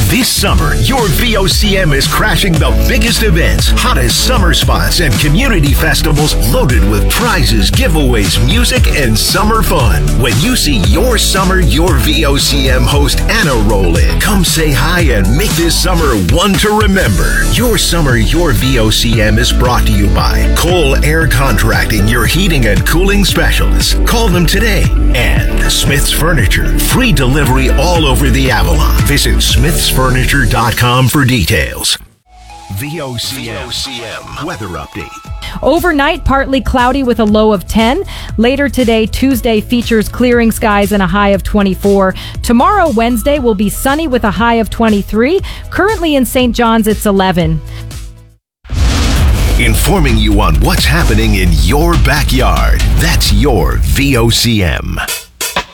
This summer, your VOCM is crashing the biggest events, hottest summer spots, and community festivals loaded with prizes, giveaways, music, and summer fun. When you see your summer, your VOCM host Anna roll in, come say hi and make this summer one to remember. Your summer, your VOCM is brought to you by Cole Air Contracting, your heating and cooling specialists. Call them today. And Smith's Furniture, free delivery all over the Avalon. Visit smithsfurniture.com for details. VOCM weather update. Overnight, partly cloudy with a low of 10. Later today, Tuesday, features clearing skies and a high of 24. Tomorrow, Wednesday, will be sunny with a high of 23. Currently in St. John's, it's 11. Informing you on what's happening in your backyard. That's your VOCM.